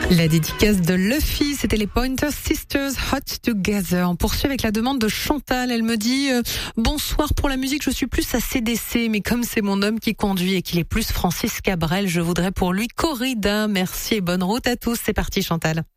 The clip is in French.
La dédicace de Luffy, c'était les Pointer Sisters, Hot Together. On poursuit avec la demande de Chantal. Elle me dit bonsoir, pour la musique, je suis plus à CDC, mais comme c'est mon homme qui conduit et qu'il est plus Francis Cabrel, je voudrais pour lui Corrida. Merci et bonne route à tous. C'est parti Chantal.